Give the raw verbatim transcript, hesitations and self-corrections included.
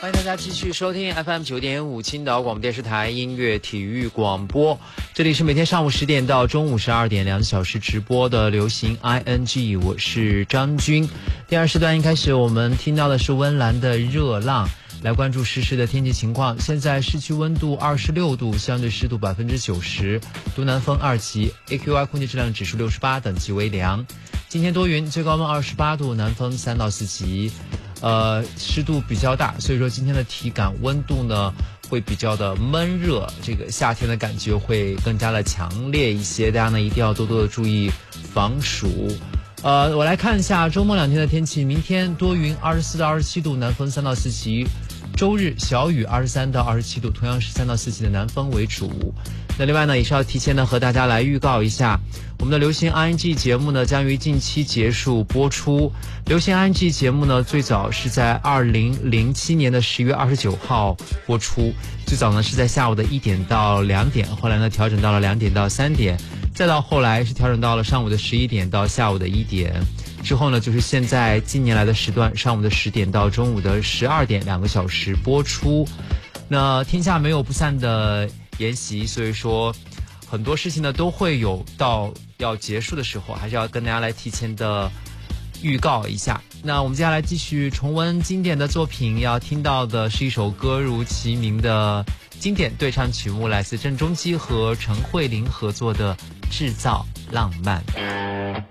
欢迎大家继续收听 F M 九点五青岛广播电视台音乐体育广播，这里是每天上午十点到中午十二点两小时直播的流行 I N G， 我是张军。第二时段一开始我们听到的是温岚的热浪，来关注实时的天气情况。现在市区温度二十六度，相对湿度百分之九十，东南风二级 A Q I 空气质量指数六十八，等级为良。今天多云，最高温二十八度，南风三到四级，呃，湿度比较大，所以说今天的体感温度呢会比较的闷热，这个夏天的感觉会更加的强烈一些，大家呢一定要多多的注意防暑。呃，我来看一下周末两天的天气，明天多云，二十四到二十七度，南风三到四级。周日小雨，二十三到二十七度，同样是三到四级的南风为主。那另外呢，也是要提前呢和大家来预告一下，我们的流行 I N G 节目呢将于近期结束播出。流行 I N G 节目呢最早是在二零零七年的十月二十九号播出，最早呢是在下午的一点到两点，后来呢调整到了两点到三点，再到后来是调整到了上午的十一点到下午的一点。之后呢，就是现在近年来的时段，上午的十点到中午的十二点，两个小时播出。那天下没有不散的筵席，所以说很多事情呢都会有到要结束的时候，还是要跟大家来提前的预告一下。那我们接下来继续重温经典的作品，要听到的是一首歌如其名的经典对唱曲目，来自郑中基和陈慧琳合作的《制造浪漫》。